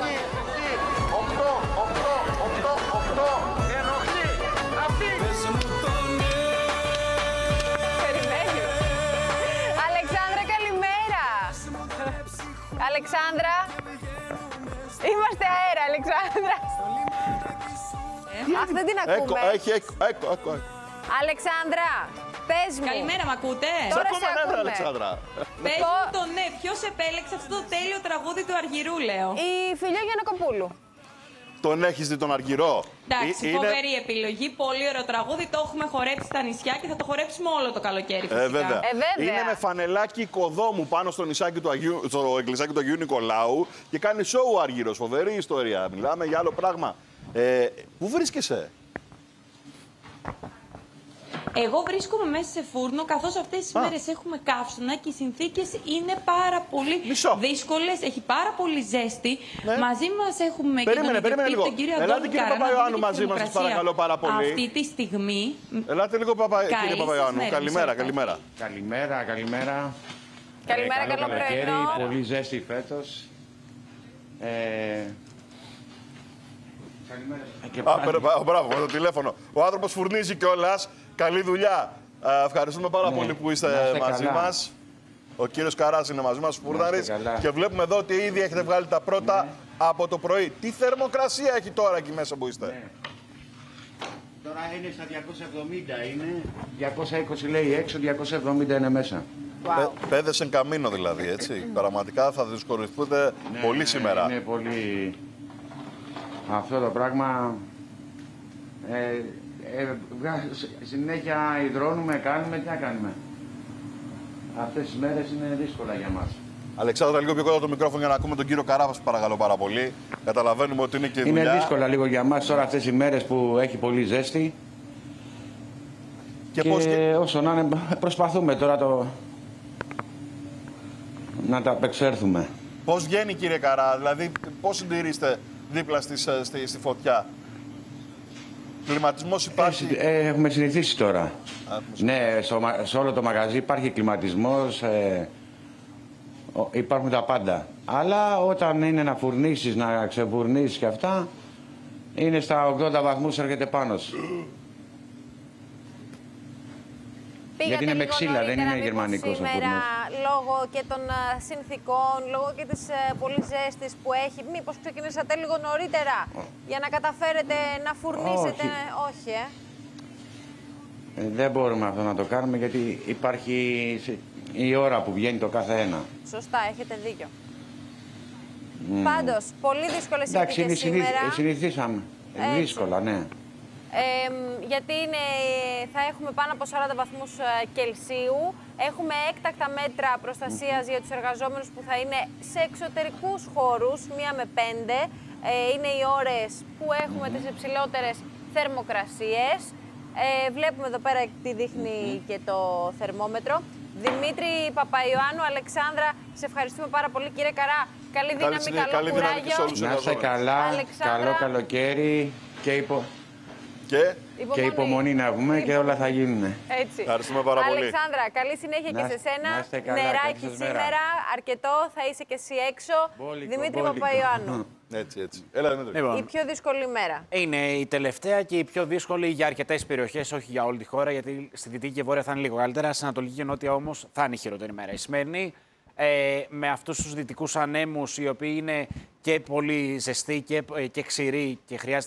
Ενοχλεί. Αυτή. Περιμένει. Αλεξάνδρα, καλημέρα. Αλεξάνδρα. Είμαστε αέρα, Αλεξάνδρα. Αυτή την ακούμε. Έκο. Αλεξάνδρα, πες μου. Καλημέρα, μ' ακούτε? Σε Τώρα ακούμε, ναι, ακούμε. Αλεξάνδρα. Πες μου το ναι, ποιος επέλεξε αυτό το τέλειο τραγούδι του Αργυρού, λέω. Η Φιλιό Γιαννακοπούλου. Τον έχεις δει τον Αργυρό? Εντάξει, φοβερή επιλογή, πολύ ωραίο τραγούδι. Το έχουμε χορέψει στα νησιά και θα το χορέψουμε όλο το καλοκαίρι, φυσικά. Βέβαια. Βέβαια. Είναι με φανελάκι οικοδόμου πάνω στο νησάκι του στο εκκλησάκι του Αγίου Νικολάου και κάνει σοου ο Αργυρός. Φοβερή ιστορία. Μιλάμε για άλλο πράγμα. Πού βρίσκεσαι? Εγώ βρίσκομαι μέσα σε φούρνο, καθώς αυτές τις μέρες έχουμε καύσωνα και οι συνθήκες είναι πάρα πολύ δύσκολες. Έχει πάρα πολύ ζέστη. Ναι. Μαζί μας έχουμε Περίμενε λίγο. τον κύριο Ελάτε, Αντώνη κύριε Καρά, Παπαϊωάννου, να μαζί δείτε μας, τη σας παρακαλώ πάρα πολύ. Αυτή τη στιγμή. Ελάτε λίγο, κύριε Παπαϊωάννου. σας Καλημέρα, μέρα, καλημέρα. Καλημέρα. Καλημέρα, καλό πρωινό. Πολύ ζέστη φέτος. Καλημέρα. Μπράβο, με το τηλέφωνο. Ο άνθρωπος φουρνίζει κιόλας. Καλή δουλειά. Ευχαριστούμε πάρα πολύ που είστε μαζί μας. Ο κύριος Καράς είναι μαζί μας, φούρναρης. Και βλέπουμε εδώ ότι ήδη έχετε βγάλει τα πρώτα από το πρωί. Τι θερμοκρασία έχει τώρα εκεί μέσα που είστε? Τώρα είναι στα 270, είναι 220 λέει έξω, 270 είναι μέσα. Πέδες εν καμίνο δηλαδή, έτσι. Πραγματικά θα δυσκολευτείτε πολύ σήμερα. Είναι πολύ... Αυτό το πράγμα... συνέχεια υδρώνουμε, κάνουμε, τι να κάνουμε. Αυτές τις μέρες είναι δύσκολα για μας. Αλεξάνδρα, λίγο πιο κοντά το μικρόφωνο για να ακούμε τον κύριο Καρά, σας παρακαλώ πάρα πολύ. Καταλαβαίνουμε ότι είναι και δουλειά. Είναι δύσκολα λίγο για μας τώρα αυτές οι μέρες που έχει πολύ ζέστη. Και όσο να είναι, προσπαθούμε τώρα να τα απεξέλθουμε. Πώς βγαίνει, κύριε Καρά, δηλαδή πώς συντηρείστε δίπλα στη φωτιά? Κλιματισμός υπάρχει? Έχουμε συνηθίσει τώρα. Ναι, σε όλο το μαγαζί υπάρχει κλιματισμός, υπάρχουν τα πάντα. Αλλά όταν είναι να φουρνίσεις, να ξεφουρνίσεις και αυτά, είναι στα 80 βαθμούς, έρχεται πάνω σου. Γιατί είναι με ξύλα, δεν είναι γερμανικός ο σήμερα, φούρνος. λόγω και των συνθηκών, λόγω και της πολύ ζέστης που έχει, μήπως ξεκινήσατε λίγο νωρίτερα για να καταφέρετε να φουρνίσετε? Όχι, Δεν μπορούμε αυτό να το κάνουμε γιατί υπάρχει η ώρα που βγαίνει το κάθε ένα. Σωστά, έχετε δίκιο. Πάντως, πολύ δύσκολες συνθήκες σήμερα. Συνηθίσαμε. Δύσκολα, ναι. Γιατί θα έχουμε πάνω από 40 βαθμούς Κελσίου. Έχουμε έκτακτα μέτρα προστασίας για τους εργαζόμενους που θα είναι σε εξωτερικούς χώρους, 1 με 5. Είναι οι ώρες που έχουμε τις υψηλότερες θερμοκρασίες. Βλέπουμε εδώ πέρα τι δείχνει και το θερμόμετρο. Δημήτρη Παπαϊωάννου, Αλεξάνδρα, σε ευχαριστούμε πάρα πολύ. Κύριε Καρά, καλή δύναμη, καλό κουράγιο. Να είστε καλά, καλό καλοκαίρι και υπομονή να βγούμε και όλα θα γίνουν. Έτσι. Ευχαριστούμε πάρα πολύ. Αλεξάνδρα, καλή συνέχεια και σε σένα. Νεράκι σήμερα, αρκετό, θα είσαι και εσύ έξω. Δημήτρη Παπαϊωάννου. Έτσι. Έλα, Δημήτρη. Η πιο δύσκολη μέρα. Είναι η τελευταία και η πιο δύσκολη για αρκετές περιοχές, όχι για όλη τη χώρα, γιατί στη Δυτική και Βόρεια θα είναι λίγο καλύτερα. Στην Ανατολική και Νότια όμως θα είναι η χειρότερη μέρα. Η σημερινή, με αυτούς τους δυτικούς ανέμους, οι οποίοι είναι και πολύ ζεστοί και ξηροί και χρειάζεται